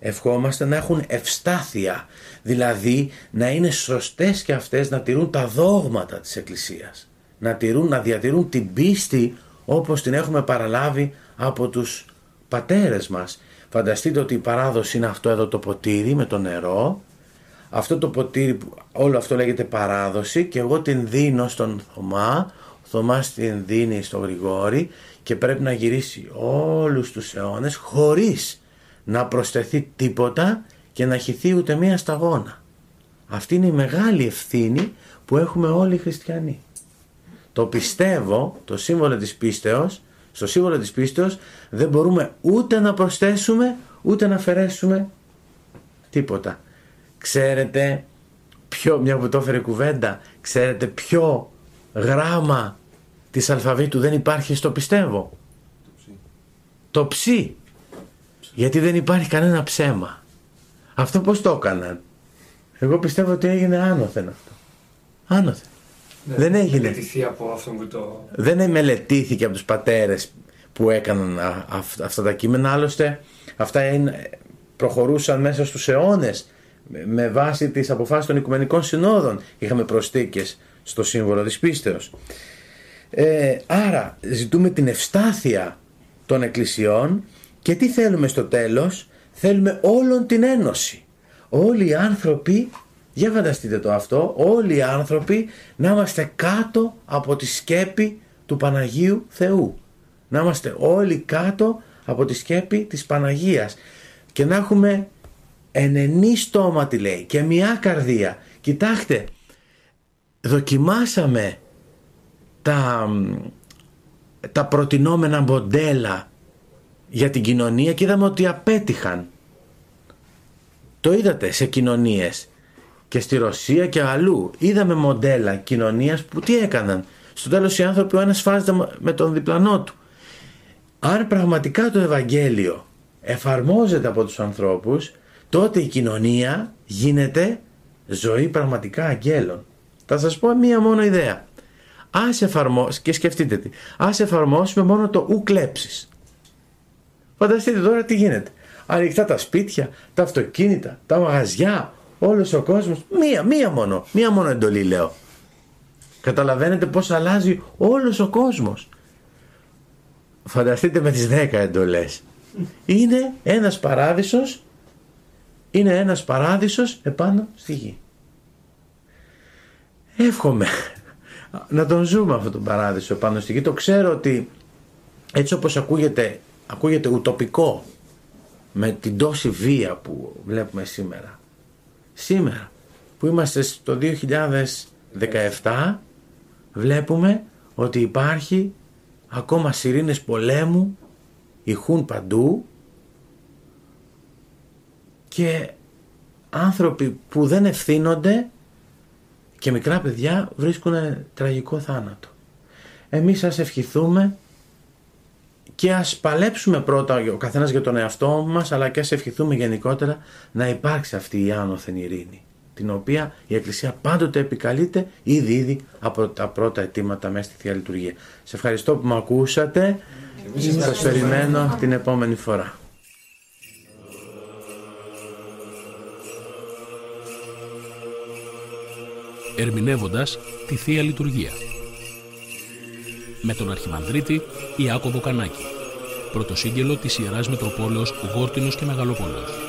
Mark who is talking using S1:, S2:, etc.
S1: Ευχόμαστε να έχουν ευστάθεια, δηλαδή να είναι σωστές και αυτές, να τηρούν τα δόγματα της Εκκλησίας, να διατηρούν την πίστη όπως την έχουμε παραλάβει από τους πατέρες μας. Φανταστείτε ότι η παράδοση είναι αυτό εδώ το ποτήρι με το νερό, αυτό το ποτήρι, όλο αυτό λέγεται παράδοση, και εγώ την δίνω στον Θωμά, ο Θωμάς την δίνει στον Γρηγόρη, και πρέπει να γυρίσει όλους τους αιώνες χωρίς να προσθεθεί τίποτα και να χυθεί ούτε μία σταγόνα. Αυτή είναι η μεγάλη ευθύνη που έχουμε όλοι οι χριστιανοί. Το πιστεύω, το σύμβολο της πίστεως, στο σύμβολο της πίστεως δεν μπορούμε ούτε να προσθέσουμε ούτε να αφαιρέσουμε τίποτα. Ξέρετε μια που το έφερε κουβέντα, ξέρετε ποιο γράμμα της αλφαβήτου δεν υπάρχει στο πιστεύω? Το ψι. Γιατί δεν υπάρχει κανένα ψέμα. Αυτό πώς το έκαναν? Εγώ πιστεύω ότι έγινε άνωθεν αυτό. Άνωθεν. Δεν έγινε.
S2: Από αυτό που το...
S1: Δεν μελετήθηκε από τους πατέρες που έκαναν αυτά τα κείμενα. Άλλωστε αυτά προχωρούσαν μέσα στους αιώνες με βάση τις αποφάσεις των Οικουμενικών Συνόδων. Είχαμε προσθήκες στο σύμβολο της πίστεως. Άρα ζητούμε την ευστάθεια των εκκλησιών, και τι θέλουμε στο τέλος? Θέλουμε όλον την ένωση. Όλοι οι άνθρωποι, για φανταστείτε το αυτό, όλοι οι άνθρωποι να είμαστε κάτω από τη σκέπη του Παναγίου Θεού. Να είμαστε όλοι κάτω από τη σκέπη της Παναγίας και να έχουμε ενενή στόμα, τι λέει, και μια καρδία. Κοιτάξτε, δοκιμάσαμε τα προτινόμενα μοντέλα για την κοινωνία και είδαμε ότι απέτυχαν. Το είδατε σε κοινωνίες και στη Ρωσία και αλλού. Είδαμε μοντέλα κοινωνίας που τι έκαναν? Στο τέλος οι άνθρωποι ο ένας φάζεται με τον διπλανό του. Αν πραγματικά το Ευαγγέλιο εφαρμόζεται από τους ανθρώπους, τότε η κοινωνία γίνεται ζωή πραγματικά αγγέλων. Θα σας πω μία μόνο ιδέα. Και σκεφτείτε τι. Ας εφαρμόσουμε μόνο το ου κλέψεις. Φανταστείτε τώρα τι γίνεται. Ανοιχτά τα σπίτια, τα αυτοκίνητα, τα μαγαζιά, όλος ο κόσμος. Μία μόνο εντολή λέω. Καταλαβαίνετε πώς αλλάζει όλος ο κόσμος. Φανταστείτε με τις 10 εντολές. Είναι ένας παράδεισος επάνω στη γη. Εύχομαι να τον ζούμε αυτόν τον παράδεισο επάνω στη γη. Το ξέρω ότι έτσι όπως ακούγεται ουτοπικό με την τόση βία που βλέπουμε σήμερα που είμαστε στο 2017, βλέπουμε ότι υπάρχει ακόμα σιρήνες πολέμου, ηχούν παντού, και άνθρωποι που δεν ευθύνονται και μικρά παιδιά βρίσκουν τραγικό θάνατο. Εμείς ας ευχηθούμε και ας παλέψουμε πρώτα ο καθένας για τον εαυτό μας, αλλά και ας ευχηθούμε γενικότερα να υπάρξει αυτή η άνωθεν ειρήνη, την οποία η Εκκλησία πάντοτε επικαλείται ήδη από τα πρώτα αιτήματα μέσα στη Θεία Λειτουργία. Σε ευχαριστώ που με ακούσατε. Σας περιμένω την επόμενη φορά.
S3: Ερμηνεύοντας τη Θεία Λειτουργία με τον Αρχιμανδρίτη Ιάκωβο Κανάκη, πρωτοσύγγελο της Ιεράς Μητροπόλεως Γόρτινος και Μεγαλόπολεως.